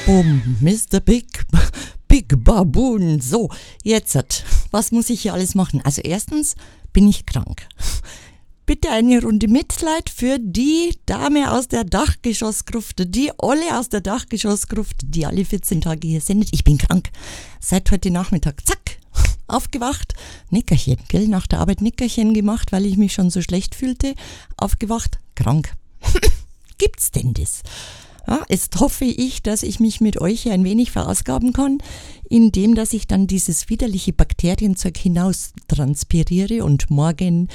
Boom, Mr. Big Baboon. So, jetzt, was muss ich hier alles machen? Also erstens bin ich krank. Bitte eine Runde Mitleid für die Dame aus der Dachgeschossgruft, die Olle aus der Dachgeschossgruft, die alle 14 Tage hier sendet. Ich bin krank. Seit heute Nachmittag, zack, aufgewacht, Nickerchen, gell, nach der Arbeit Nickerchen gemacht, weil ich mich schon so schlecht fühlte. Aufgewacht, krank. Gibt's denn das? Ja, jetzt hoffe ich, dass ich mich mit euch hier ein wenig verausgaben kann, indem dass ich dann dieses widerliche Bakterienzeug hinaus transpiriere und morgen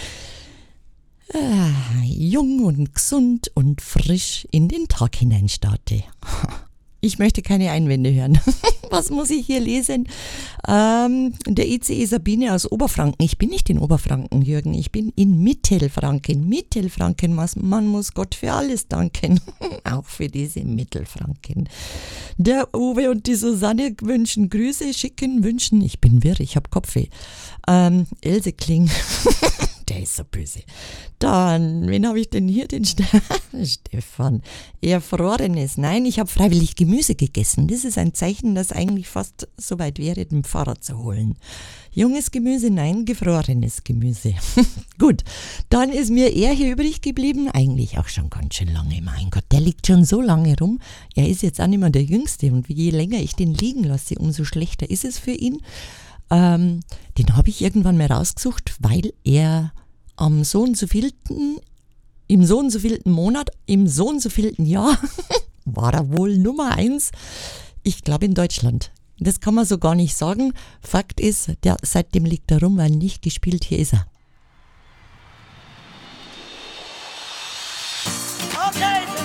jung und gesund und frisch in den Tag hinein starte. Ich möchte keine Einwände hören. Was muss ich hier lesen? Der ICE Sabine aus Oberfranken. Ich bin nicht in Oberfranken, Jürgen. Ich bin in Mittelfranken. Mittelfranken, man muss Gott für alles danken. Auch für diese Mittelfranken. Der Uwe und die Susanne wünschen Grüße, wünschen. Ich bin wirr, ich habe Kopfweh. Else Kling. Der ist so böse. Dann, wen habe ich denn hier? Den Stefan. Erfrorenes. Nein, ich habe freiwillig Gemüse gegessen. Das ist ein Zeichen, dass eigentlich fast so weit wäre, den Pfarrer zu holen. Junges Gemüse, nein, gefrorenes Gemüse. Gut, dann ist mir er hier übrig geblieben. Eigentlich auch schon ganz schön lange. Mein Gott, der liegt schon so lange rum. Er ist jetzt auch nicht mehr der Jüngste. Und je länger ich den liegen lasse, umso schlechter ist es für ihn. Den habe ich irgendwann mal rausgesucht, weil er im so und so vielten Monat, im so und so vielten Jahr war er wohl Nummer 1, ich glaube in Deutschland. Das kann man so gar nicht sagen. Fakt ist, seitdem liegt er rum, weil nicht gespielt, hier ist er.